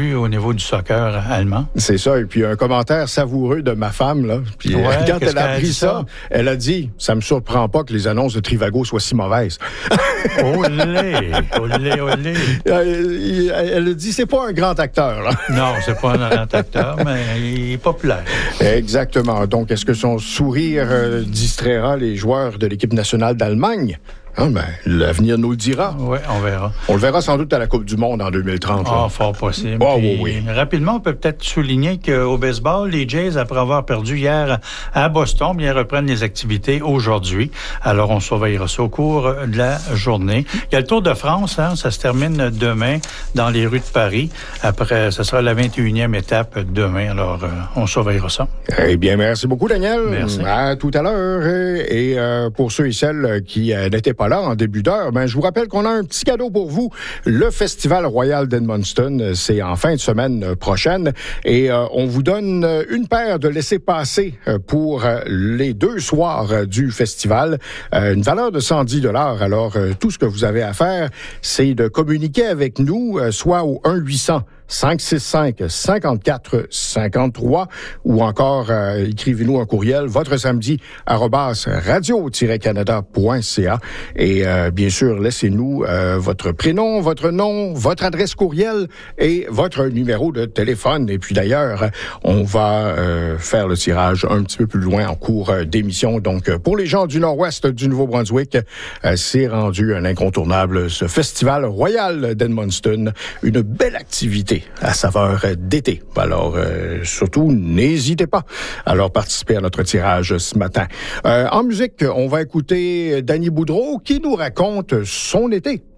vu au niveau du soccer allemand. C'est ça. Et puis un commentaire savoureux de ma femme, là. Puis quand elle a appris ça, elle a dit, ça me surprend pas que les annonces de Trivago soient si mauvaises. Olé, olé, olé. Elle a dit, c'est pas un grand acteur, là. Non, c'est pas un grand acteur, mais il est populaire. Exactement. Donc, est-ce que son sourire distraira les joueurs de l'équipe nationale d'Allemagne? Ah ben, l'avenir nous le dira. Oui, on verra. On le verra sans doute à la Coupe du Monde en 2030. Ah, fort possible. Oh, oui. Rapidement, on peut peut-être souligner qu'au baseball, les Jays, après avoir perdu hier à Boston, bien reprennent les activités aujourd'hui. Alors, on surveillera ça au cours de la journée. Il y a le Tour de France, hein, ça se termine demain dans les rues de Paris. Après, ce sera la 21e étape demain. Alors, on surveillera ça. Eh bien, merci beaucoup, Daniel. Merci. À tout à l'heure. Et pour ceux et celles qui n'étaient pas là en début d'heure, ben, je vous rappelle qu'on a un petit cadeau pour vous. Le Festival Royal d'Edmundston, c'est en fin de semaine prochaine. Et on vous donne une paire de laissez-passer pour les 2 soirs du festival. Une valeur de 110 $. Alors, tout ce que vous avez à faire, c'est de communiquer avec nous, soit au 1-800-565-5453 ou encore écrivez-nous un courriel votresamedi@radio-canada.ca et bien sûr laissez-nous votre prénom, votre nom, votre adresse courriel et votre numéro de téléphone. Et puis d'ailleurs, on va faire le tirage un petit peu plus loin en cours d'émission. Donc pour les gens du nord-ouest du Nouveau-Brunswick, c'est rendu un incontournable, ce Festival Royal d'Edmundston, une belle activité à saveur d'été. Alors, surtout, n'hésitez pas à leur participer à notre tirage ce matin. En musique, on va écouter Danny Boudreau qui nous raconte son été.